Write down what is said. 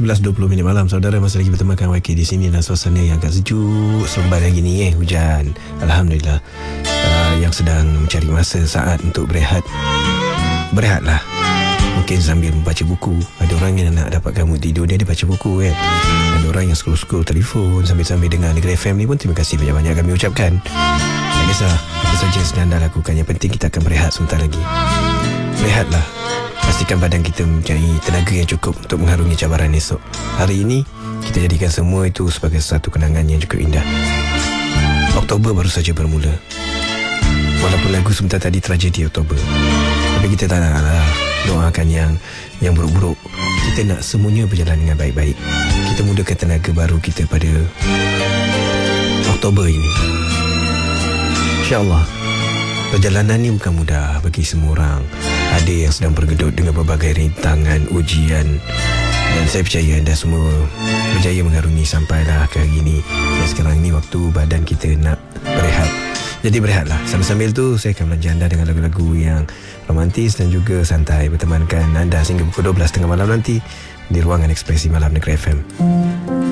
11.20 malam, saudara masih lagi bertemankan YK di sini dalam suasana yang agak sejuk seremban lagi ni hujan. Alhamdulillah. Yang sedang mencari masa saat untuk berehat, berehatlah. Mungkin sambil membaca buku. Ada orang yang nak dapatkan mood tidur dia baca buku kan. Ada orang yang scroll telefon sambil-sambil dengar Negeri FM ni pun terima kasih banyak-banyak kami ucapkan. Tak kisah apa saja yang sedang anda lakukan, yang penting kita akan berehat sebentar lagi. Berehatlah. Pastikan badan kita mempunyai tenaga yang cukup untuk mengharungi cabaran esok. Hari ini kita jadikan semua itu sebagai satu kenangan yang cukup indah. Oktober baru saja bermula. Walaupun lagu sebentar tadi tragedi Oktober, tapi kita tak naklah doakan yang buruk-buruk. Kita nak semuanya berjalan dengan baik-baik. Kita mudahkan tenaga baru kita pada Oktober ini. InsyaAllah. Perjalanan ni bukan mudah bagi semua orang. Ada yang sedang bergedut dengan berbagai rintangan, ujian, dan saya percaya anda semua berjaya mengarungi sampailah ke hari ini. Dan sekarang ini waktu badan kita nak berehat. Jadi berehatlah. Sambil-sambil tu saya akan belanja anda dengan lagu-lagu yang romantis dan juga santai, bertemankan anda sehingga pukul 12 tengah malam nanti di Ruangan Ekspresi Malam Negeri FM.